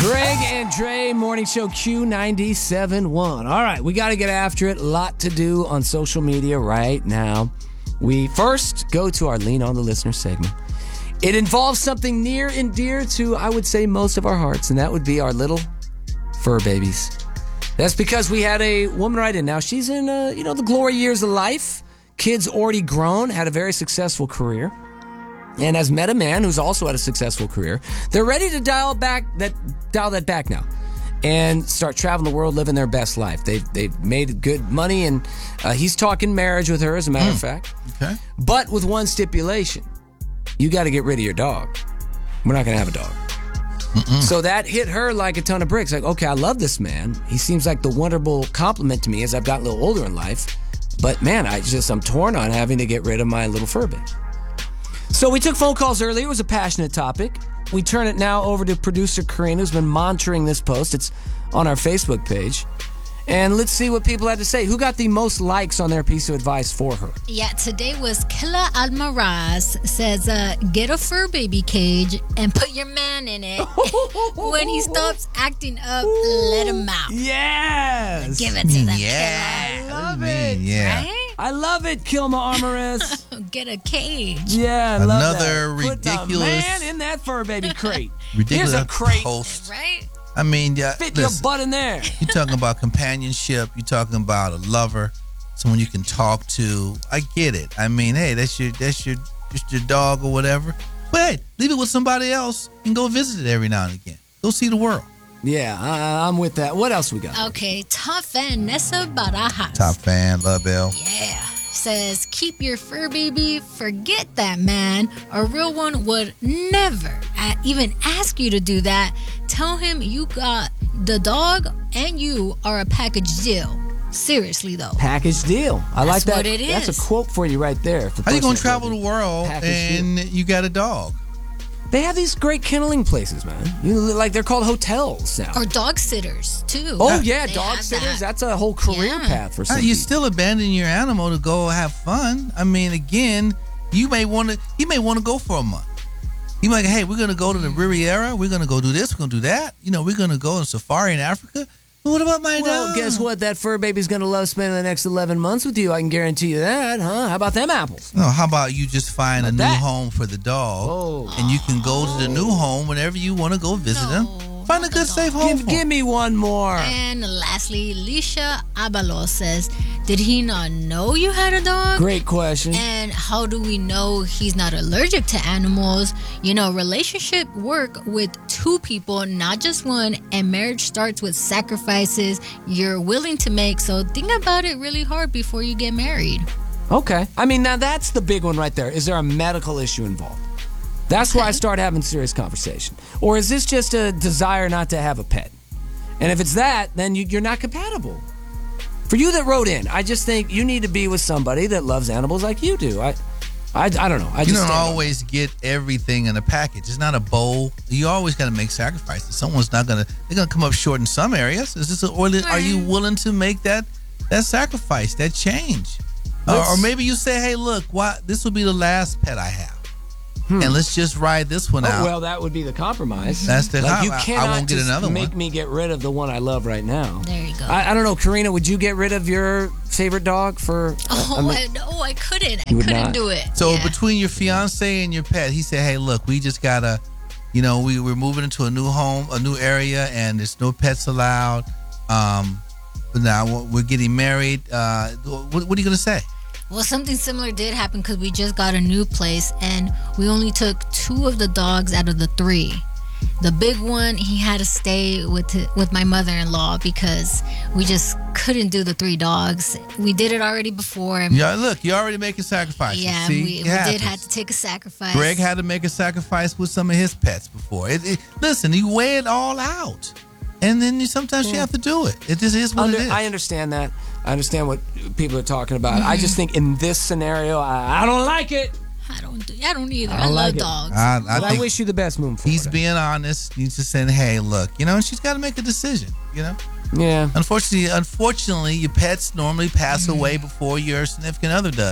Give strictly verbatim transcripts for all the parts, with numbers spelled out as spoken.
Greg and Dre, Morning Show Q ninety-seven point one. All right, we got to get after it. A lot to do on social media right now. We first go to our Lean on the Listener segment. It involves something near and dear to, I would say, most of our hearts, and that would be our little fur babies. That's because we had a woman write in. Now, she's in, uh, you know, the glory years of life. Kids already grown, had a very successful career, and has met a man who's also had a successful career. They're ready to dial back that dial that back now and start traveling the world, living their best life. They've they've made good money, and uh, he's talking marriage with her, as a matter mm. of fact. Okay. But with one stipulation: you got to get rid of your dog. We're not going to have a dog. Mm-mm. So that hit her like a ton of bricks. Like, okay, I love this man. He seems like the wonderful compliment to me as I've gotten a little older in life. But man, I just I'm torn on having to get rid of my little fur baby. So we took phone calls earlier. It was a passionate topic. We turn it now over to producer Karina, who's been monitoring this post. It's on our Facebook page. And let's see what people had to say. Who got the most likes on their piece of advice for her? Yeah, today was Killa Almaraz. Says, uh, get a fur baby cage and put your man in it. When he stops acting up, let him out. Yes. Give it to them, Yeah. Killa. I love I it. mean, yeah. Right? I love it, Kilma Armoris. Get a cage. Yeah, I love Another that. Put the ridiculous- man in that fur baby crate. Ridiculous Here's a crate. post. Right? I mean, yeah, Fit listen, your butt in there. you're talking about companionship. You're talking about a lover, someone you can talk to. I get it. I mean, hey, that's your that's your just your dog or whatever. But hey, leave it with somebody else and go visit it every now and again. Go see the world. Yeah, I, I'm with that. What else we got? Okay, top fan Nessa Barajas. Top fan, Love Bell. Yeah. Says, keep your fur baby, forget that man. A real one would never uh, even ask you to do that. Tell him you got the dog and you are a package deal. Seriously, though. Package deal. I like That's that. what it That's is. a quote for you right there. How you gonna travel the world and you got a dog? They have these great kenneling places, man. You like they're called hotels now. Or dog sitters, too. Oh yeah, They dog have sitters. that. That's a whole career Yeah. path for some Uh, you people. still abandon your animal to go have fun. I mean, again, you may want to. You may want to go for a month. You might, hey, we're gonna go to the Riviera. We're gonna go do this. We're gonna do that. You know, we're gonna go on safari in Africa. But what about my Well, dog? guess what? That fur baby's gonna love spending the next eleven months with you. I can guarantee you that, huh? How about them apples? No, how about you just find How a new about that? home for the dog, Oh. and you can go to the new home whenever you want to go visit them. No, Find a not good, the safe dog. home. Give, for give 'em. me one more. And lastly, Lisha Abalos says, did he not know you had a dog? Great question. And how do we know he's not allergic to animals? You know, relationship work with two people, not just one, and marriage starts with sacrifices you're willing to make. So think about it really hard before you get married. Okay. I mean, now that's the big one right there. Is there a medical issue involved? That's where I start having serious conversation. Or is this just a desire not to have a pet? And if it's that, then you, you're not compatible. For you that wrote in, I just think you need to be with somebody that loves animals like you do. I, I, I don't know. I You just don't stand on it. always get everything in a package. It's not a bowl. You always got to make sacrifices. Someone's not gonna. They're gonna come up short in some areas. Is this? A, or are you willing to make that that sacrifice, that change? Or, or maybe you say, hey, look, why, this will be the last pet I have. And let's just ride this one Oh, out. well, that would be the compromise. That's the like you I- I cannot won't get just another make one. me get rid of the one I love right now. There you go. I, I don't know, Karina. Would you get rid of your favorite dog for? Oh, I mean- I, no, I couldn't. I You would couldn't not? do it. So Yeah. between your fiance and your pet, he said, hey, look, we just gotta, you know, we, we're moving into a new home, a new area, and there's no pets allowed. Um, but now we're getting married. Uh, what, what are you gonna say? Well, something similar did happen because we just got a new place and we only took two of the dogs out of the three. The big one, he had to stay with with my mother-in-law because we just couldn't do the three dogs. We did it already before. And Yeah, look, you're already making sacrifices. yeah, See, we, it we did happens. have to take a sacrifice. Greg had to make a sacrifice with some of his pets before. It, it, listen, you weigh it all out, and then you, sometimes you have to do it. It just is what Under, it is. I understand that. I understand what people are talking about. I just think in this scenario, I, I don't like it. I don't do, I don't either. I I, don't love like it. dogs. I, I But I, think wish you the best moving forward. he's being honest. He's just saying, "Hey, look, you know," and she's got to make a decision. You know, Yeah. unfortunately, unfortunately, your pets normally pass away before your significant other does.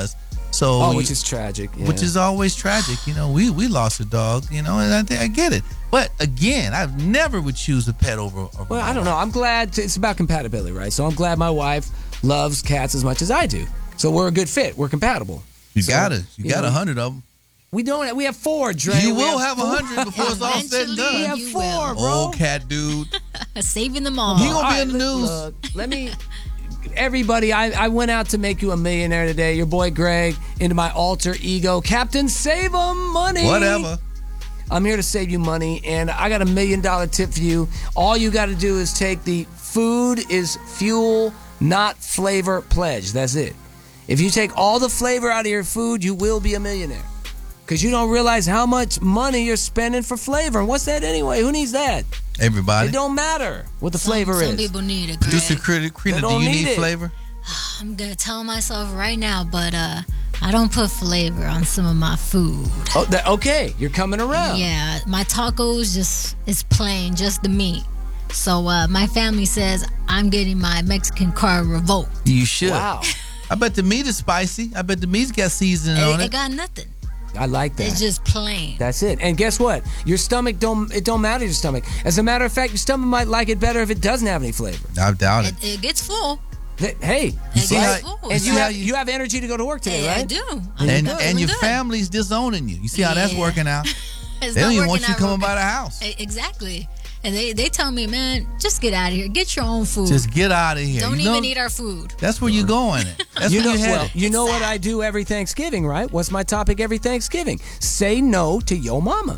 So, Oh, which is tragic. Yeah. which is always tragic. You know, we we lost a dog. You know, and I think I get it. But again, I never would choose a pet over. over Well, my I don't know. wife. I'm glad to, it's about compatibility, right? So I'm glad my wife loves cats as much as I do. So we're a good fit. We're compatible. You So, got it. You, you got know, a hundred of them. We don't. We have four, Dre. You We will have a four. hundred before it's all said and Eventually, done. We have You four, will. bro. Old cat dude. Saving them all. He gonna All be right, in the look- news. look, let me. Everybody, I, I went out to make you a millionaire today. Your boy Greg into my alter ego, Captain Save 'em Money. Whatever. I'm here to save you money, and I got a million dollar tip for you. All you got to do is take the food is fuel, not flavor pledge. That's it. If you take all the flavor out of your food, you will be a millionaire. Because you don't realize how much money you're spending for flavor. And what's that anyway? Who needs that? Everybody. It don't matter what the Some- flavor some is. people need it, Producer Greg. Krita, They do don't you need need it. flavor? I'm gonna tell myself right now, but uh, I don't put flavor on some of my food. Oh, that, okay, you're coming around. Yeah, my tacos just is plain, just the meat. So uh, my family says I'm getting my Mexican card revoked. You should. Wow. I bet the meat is spicy. I bet the meat's got seasoning on It, it. it got nothing. I like that. It's just plain. That's it. And guess what? Your stomach don't it don't matter your stomach. As a matter of fact, your stomach might like it better if it doesn't have any flavor. I doubt It, it. it gets full. Th- Hey, It see gets how- full. and see you how have you- you have energy to go to work today, Yeah, I right? do. I'm And good, and I'm your good. family's disowning you. You see how that's Yeah. working out? It's They not don't even want working you out coming real by the good. house. E- Exactly. And they, they tell me, man, just get out of here. Get your own food. Just get out of here. Don't You know, even eat our food. That's where you're going. That's You where know, you're well, headed. you It's know what sad. I do every Thanksgiving, right? What's my topic every Thanksgiving? Say no to yo mama.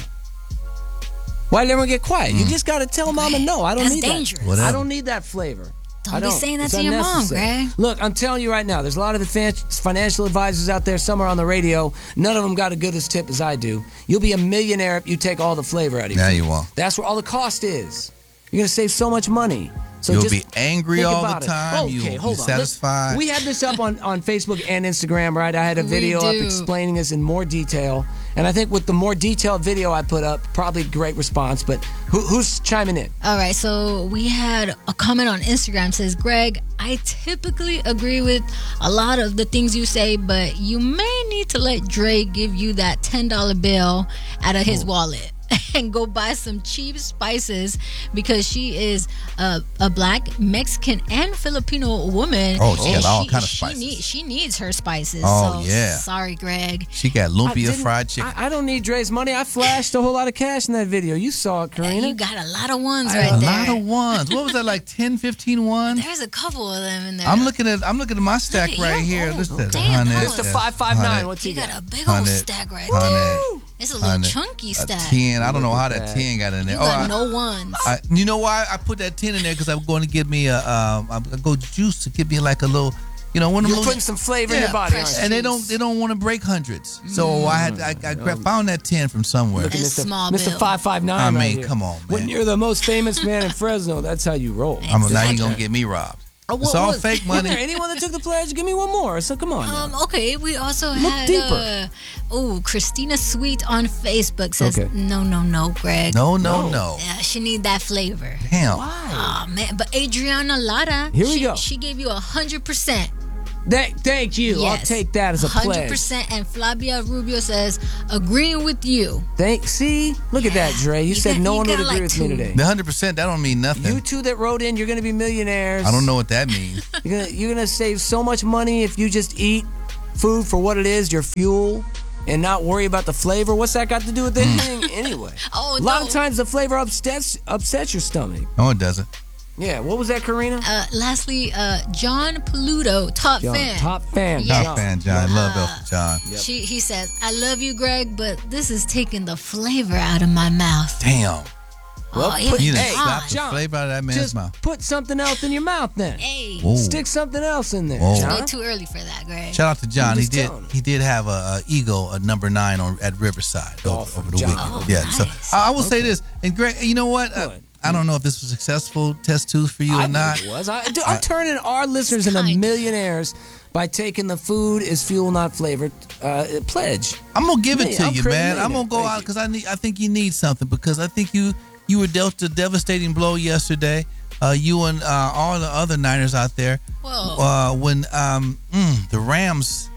Why did everyone get quiet? You just got to tell mama no. I don't That's need dangerous. that. Whatever. I don't need that flavor. Don't I be saying that It's to your mom, unnecessary. Greg. Look, I'm telling you right now, there's a lot of advan- financial advisors out there. Some are on the radio. None of them got a good as tip as I do. You'll be a millionaire if you take all the flavor out of your Now food. you won't. That's where all the cost is. You're going to save so much money. So You'll just be angry think all the about it. time. Okay, You won't hold be on. satisfied. Let's- We had this up on, on Facebook and Instagram, right? I had a We video up do. explaining this in more detail. And I think with the more detailed video I put up, probably great response. But who, who's chiming in? All right, so we had a comment on Instagram says, Greg, I typically agree with a lot of the things you say, but you may need to let Dre give you that ten dollar bill out of his wallet and go buy some cheap spices because she is a, a black, Mexican, and Filipino woman. Oh, she and got all kind of she spices. Need, she needs her spices. Oh, so, yeah. Sorry, Greg. She got I lumpia didn't- fried chicken. I, I don't need Dre's money. I flashed a whole lot of cash in that video. You saw it, Karina. You got a lot of ones a right there. lot of ones. What was that, like ten, fifteen ones? There's a couple of them in there. I'm looking at I'm looking at my stack at right your- here. oh, Listen, damn, hundred, Mister yes, five five nine, hundred, what's You he got got? a big old hundred, stack right hundred, there. It's a little hundred, chunky a stack. ten. I don't know how Look that at that. ten got in there. You Oh, got I, no ones. I, you know why I put that ten in there? Because I'm going to give me a um, I'm gonna go juice to give me like a little, you know, one of You're those. putting some flavor in Yeah. your body, aren't Precious. you? And they don't they don't want to break hundreds. So I had I, I gra- found that ten from somewhere. It's Mister small Mister bill. five five nine. I right mean, here. come on, When man. you're the most famous man in Fresno, that's how you roll. I'm now you Exactly. gonna get me robbed. Oh, It's what all was- fake Was there money. anyone that took the pledge? Give me one more. So come on. now. Um, okay, we also Look had deeper. uh, oh Christina Sweet on Facebook says Okay. no no no Greg. No, no, no. Yeah, she need that flavor. Damn. Oh man, but Adriana Lara, Here we she, go. she gave you a hundred percent. Thank, thank you. I'll Yes. take that as a Hundred pledge. percent. And Flavia Rubio says agreeing with you. Thank. See, look at that, Dre. You, You said got- no you one would got agree like with me two. today. The hundred percent that don't mean nothing. You two that wrote in, you're going to be millionaires. I don't know what that means. You're gonna, you're gonna save so much money if you just eat food for what it is, your fuel, and not worry about the flavor. What's that got to do with anything anyway? Oh, A lot no. of times the flavor upsets upsets your stomach. No, it doesn't. Yeah. What was that, Karina? Uh, lastly, uh, John Paluto, top John, fan. top fan. Yeah. Top fan, John. Love Elton John. She he says, "I love you, Greg, but this is taking the flavor out of my mouth." Damn. Well, Oh, it put- was You done hey, slapped the John, flavor out of that man's Just mouth. put something else in your mouth then. Hey, Whoa. Stick something else in there. Whoa. John. way too early for that, Greg. Shout out to John. He just did. telling him. He did have a, a eagle, a number nine on at Riverside over, Oh, over the John. weekend. Oh, yeah. So nice. I, I will say this, and Greg, you know what? Uh, What? I don't know if this was a successful test tooth for you I or not. think it was. I, dude, I'm turning our listeners into kind. millionaires by taking the food is fuel not flavored uh, pledge. I'm gonna give it Me, to I'm you, creating man. a I'm gonna go Thank out you. because I need. I think you need something because I think you you were dealt a devastating blow yesterday. Uh, you and uh, all the other Niners out there. Whoa. Uh, when um, mm, the Rams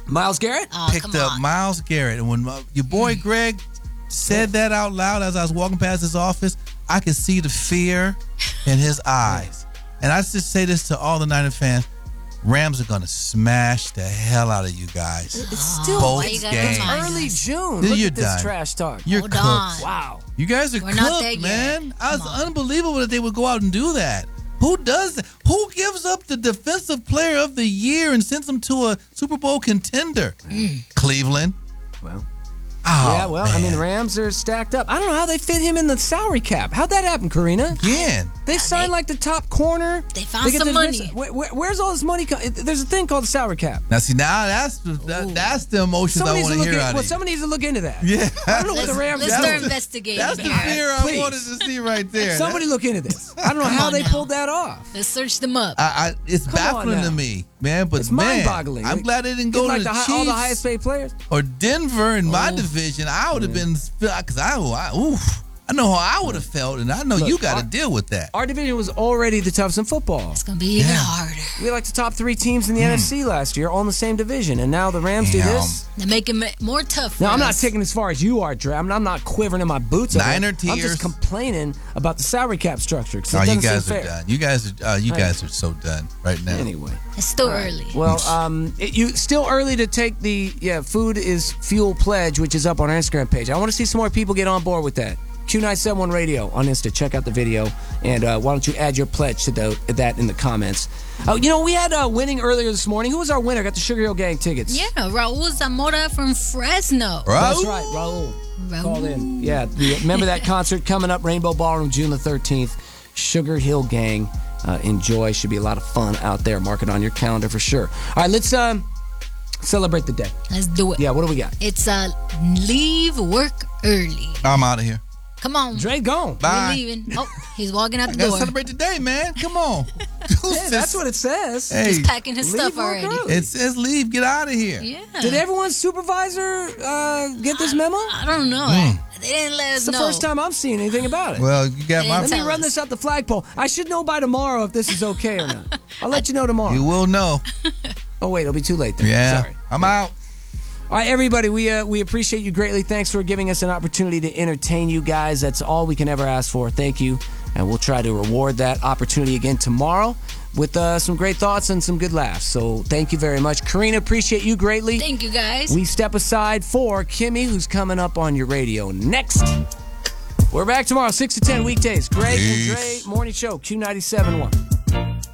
Miles Garrett? Oh, Picked come up on. Miles Garrett. And when uh, your boy Greg said that out loud as I was walking past his office, I could see the fear in his eyes. And I just say this to all the Niner fans. Rams are going to smash the hell out of you guys. It's still Both why you gotta games. remind early us? June. Then Look you're at this done. trash talk. You're Hold cooked. on. Wow. You guys are We're not there cooked, yet. man. I was Come on. unbelievable that they would go out and do that. Who does that? Who gives up the defensive player of the year and sends them to a Super Bowl contender? Cleveland. Well, Oh, yeah, well, I mean, the Rams are stacked up. I don't know how they fit him in the salary cap. How'd that happen, Karina? again. They signed like the top corner. They found get some this- money. Where, where- where's all this money? Co- There's a thing called the salary cap. Now, see, now that's that, that's the emotions Somebody I needs want to to look hear at, out well, of you. somebody needs to look into that. Yeah. I don't know what Let's, the Rams. let's that's start what- investigating. That's the here. fear I Please. wanted to see right there. Somebody look into this. I don't know Come how on they now. pulled that off. Let's search them up. I, I, it's Come on baffling now. to me, man. But It's man, mind-boggling. I'm glad they didn't go Get, like to the, the, hi- Chiefs all the highest paid players. or Denver in my Oh. division. I would have been because I, I, oof, I know how I would have felt, and I know Look, you got to our- deal with that. Our division was already the toughest in football. It's gonna be even Yeah. harder. We had like the top three teams in the N F C last year, all in the same division, and now the Rams do Damn. this. They're making it more tough. Now, for I'm not us. taking as far as you are, Dre. I'm, I'm not quivering in my boots. over Niner it. I'm tears. just complaining about the salary cap structure. 'cause it Oh, you doesn't seem guys are fair. done. You guys are uh, you Right. guys are so done right now. Anyway. It's still early. Well, um, it, you still early to take the yeah food is fuel pledge, which is up on our Instagram page. I want to see some more people get on board with that. Q nine seven one Radio on Insta. Check out the video, and uh, why don't you add your pledge to the, that in the comments? Oh, you know, we had uh, winning earlier this morning. Who was our winner? Got the Sugar Hill Gang tickets. Yeah, Raul Zamora from Fresno. That's Raul. right, Raul. Raul. Called in. Yeah, the, remember that concert coming up, Rainbow Ballroom, June the thirteenth. Sugar Hill Gang. Uh, enjoy. Should be a lot of fun out there. Mark it on your calendar for sure. All right, let's um, celebrate the day. Let's do it. Yeah, what do we got? It's uh, leave work early. I'm out of here. Come on. Dre gone. Bye. We're leaving. Oh, he's walking out the Gotta door. celebrate today, man. Come on. Yeah, that's what it says. Hey, He's packing his Leave stuff work already. early. it says leave. Get out of here. Yeah. Did everyone's supervisor uh, get this memo? I don't know. I- they didn't let us It's the know. first time I'm seeing anything about it. Well, you got my. Hey, Let me tell run us. this up the flagpole. I should know by tomorrow if this is okay or not. I'll let you know tomorrow. You will know. Oh wait, it'll be too late then. Yeah. Sorry. I'm out. All right, everybody, we uh, we appreciate you greatly. Thanks for giving us an opportunity to entertain you guys. That's all we can ever ask for. Thank you, and we'll try to reward that opportunity again tomorrow with uh, some great thoughts and some good laughs. So thank you very much, Karina. Appreciate you greatly. Thank you, guys. We step aside for Kimmy, who's coming up on your radio next. We're back tomorrow, six to ten weekdays. Greg and Dre Peace. Morning Show, Q ninety-seven point one.